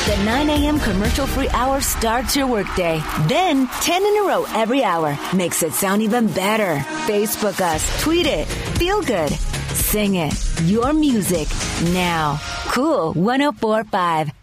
The 9 a.m. commercial-free hour starts your workday. Then, 10 in a row every hour makes it sound even better. Facebook us, tweet it, feel good, sing it. Your music now. Cool 104.5.